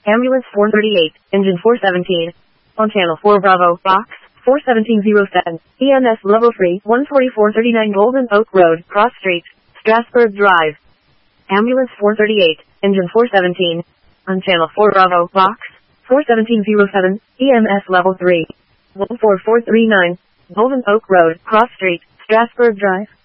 Ambulance 438, engine 417. On channel 4 Bravo, box 41707. EMS level 3, 14439 Golden Oak Road, Cross Street, Strasburg Drive. Ambulance 438, engine 417. On channel 4 Bravo, box 41707. EMS level 3, 14439 Golden Oak Road, Cross Street, Strasburg Drive.